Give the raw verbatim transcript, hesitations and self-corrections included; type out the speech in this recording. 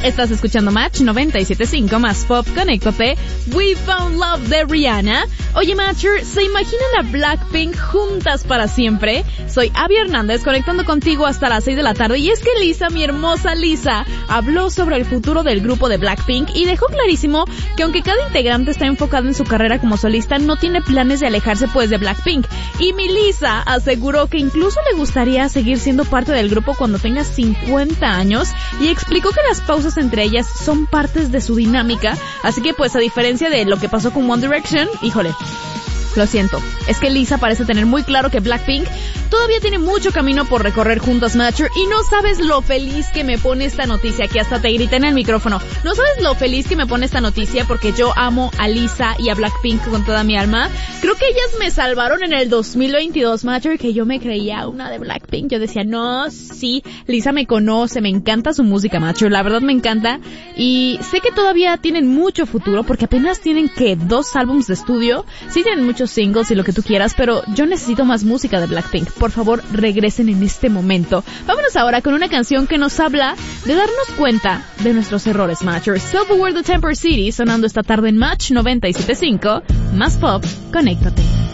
Estás escuchando Match noventa y siete punto cinco más Pop, conéctate. We Found Love de Rihanna. Oye, Matcher, ¿se imaginan a Blackpink juntas para siempre? Soy Abby Hernández, conectando contigo hasta las seis de la tarde. Y es que Lisa, mi hermosa Lisa, habló sobre el futuro del grupo de Blackpink y dejó clarísimo que aunque cada integrante está enfocado en su carrera como solista, no tiene planes de alejarse pues de Blackpink. Y mi Lisa aseguró que incluso le gustaría seguir siendo parte del grupo cuando tenga cincuenta años y explicó que las pausas entre ellas son partes de su dinámica, así que pues a diferencia de lo que pasó con One Direction, híjole, lo siento, es que Lisa parece tener muy claro que Blackpink todavía tiene mucho camino por recorrer juntos, Matcher, y no sabes lo feliz que me pone esta noticia, que hasta te grité en el micrófono. No sabes lo feliz que me pone esta noticia porque yo amo a Lisa y a Blackpink con toda mi alma. Creo que ellas me salvaron en el dos mil veintidós, Matcher, que yo me creía una de Blackpink. Yo decía, no, sí, Lisa me conoce, me encanta su música, Matcher, la verdad me encanta. Y sé que todavía tienen mucho futuro porque apenas tienen, que dos álbumes de estudio. Sí tienen muchos singles y lo que tú quieras, pero yo necesito más música de Blackpink. Por favor, regresen en este momento. Vámonos ahora con una canción que nos habla de darnos cuenta de nuestros errores, Matcher. Self-Aware de Temper City, sonando esta tarde en Match noventa y siete punto cinco. Más Pop, conéctate.